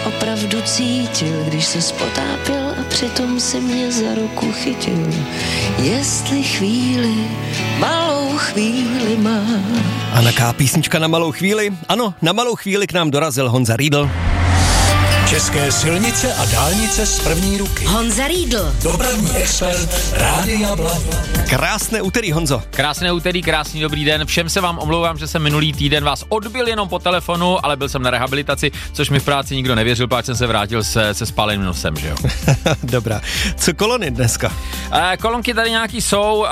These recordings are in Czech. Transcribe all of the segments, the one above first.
opravdu cítil, když se spotápěl a přitom si mě za ruku chytil. Jestli chvíli, malou chvíli má. A naká písnička na malou chvíli? Ano, na malou chvíli k nám dorazil Honza Riedl. České silnice a dálnice z první ruky. Honza Riedl. Dopravní expert Rádia Blaník. Krásné úterý, Honzo. Krásné úterý, krásný dobrý den. Všem se vám omlouvám, že jsem minulý týden vás odbil jenom po telefonu, ale byl jsem na rehabilitaci, což mi v práci nikdo nevěřil, protože jsem se vrátil se spáleným nosem, že jo. Dobrá. Co kolony dneska? Kolonky tady nějaký jsou,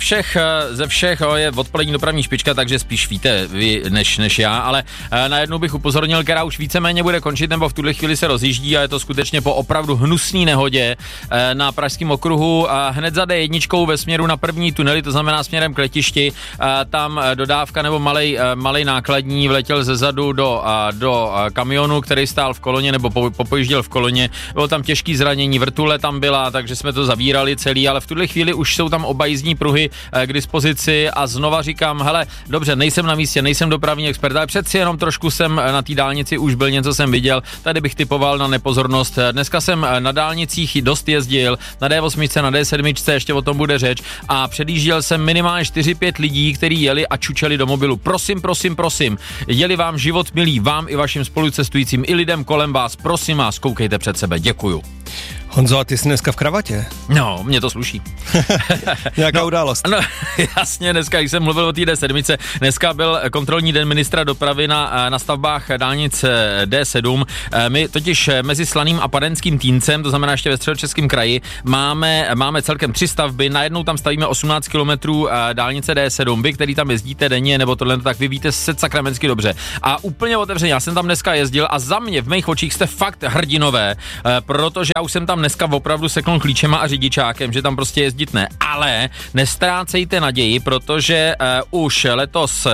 ze všech je odpolední dopravní špička, takže spíš víte vy než já, ale na jednu bych upozornil, která už víceméně bude končit, nebo v tuhle chvíli se rozjíždí a je to skutečně po opravdu hnusný nehodě na Pražském okruhu hned za D1 ve směru na první tunely, to znamená směrem k letišti, tam dodávka nebo malej nákladní vletěl zezadu do kamionu, který stál v koloně nebo popojížděl v koloně, bylo tam těžký zranění, vrtule tam byla, takže jsme to zavírali celý, ale v tuhle chvíli už jsou tam oba jízdní pruhy k dispozici a znova říkám, hele, dobře, nejsem na místě, nejsem dopravní expert, ale přeci jenom trošku jsem na té dálnici už byl, něco jsem viděl, tady bych typoval na nepozornost. Dneska jsem na dálnicích dost jezdil, na D8, na D7, ještě o tom bude řeč a předjížděl jsem minimálně 4-5 lidí, kteří jeli a čučeli do mobilu. Prosím, jeli vám život milý, vám i vašim spolucestujícím, i lidem kolem vás, prosím vás, koukejte před sebe, děkuju. Honzo, a ty jsi dneska v kravatě? No, mě to sluší. Nějaká událost? No, jasně, dneska, když jsem mluvil o té D7, dneska byl kontrolní den ministra dopravy na stavbách dálnic D7. My totiž mezi Slaným a Padenským Týncem, to znamená ještě ve Středočeském kraji, máme celkem 3 stavby, najednou tam stavíme 18 kilometrů dálnice D7. Vy, který tam jezdíte denně, nebo tohle, tak vy víte se sakramensky dobře. A úplně otevřeně, já jsem tam dneska jezdil a za mě v mých očích jste fakt hrdinové, protože já už jsem tam dneska opravdu seknul klíčema a řidičákem, že tam prostě jezdit ne, ale nestrácejte naději, protože už letos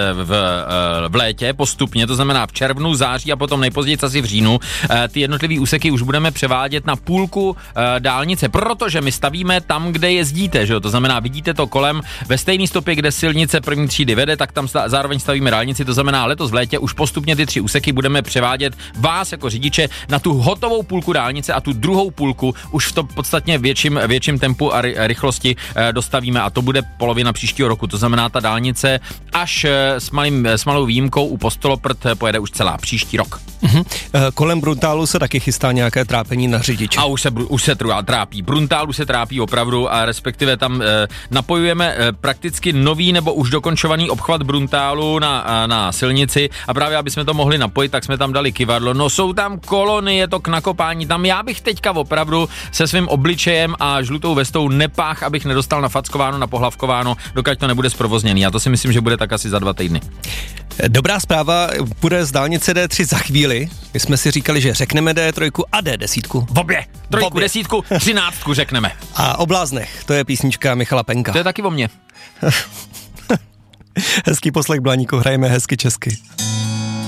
v létě postupně, to znamená v červnu, září a potom nejpozději asi v říjnu, ty jednotlivý úseky už budeme převádět na půlku dálnice, protože my stavíme tam, kde jezdíte, že jo, to znamená vidíte to kolem ve stejné stopě, kde silnice první třídy vede, tak tam zároveň stavíme dálnici, to znamená letos v létě už postupně ty 3 úseky budeme převádět vás jako řidiče na tu hotovou půlku dálnice a tu druhou půlku už v tom podstatně větším tempu a rychlosti dostavíme a to bude polovina příštího roku. To znamená, ta dálnice až s malou výjimkou u Postoloprt pojede už celá příští rok. Kolem Bruntálu se taky chystá nějaké trápení na řidiče. A už se trápí. Bruntálu se trápí opravdu a respektive tam napojujeme prakticky nový nebo už dokončovaný obchvat Bruntálu na silnici a právě aby jsme to mohli napojit, tak jsme tam dali kyvadlo. No jsou tam kolony, je to k nakopání. Tam já bych teďka opravdu se svým obličejem a žlutou vestou nepách, abych nedostal nafackováno, napohlavkováno, dokud to nebude zprovozněný. A to si myslím, že bude tak asi za 2 týdny. Dobrá zpráva, bude z dálnice D3 za chvíli. My jsme si říkali, že řekneme D3 a D10. V obě. 3, 10, 13 řekneme. A o bláznech, to je písnička Michala Penka. To je taky o mně. Hezký poslech, Blaníku, hrajeme hezky česky.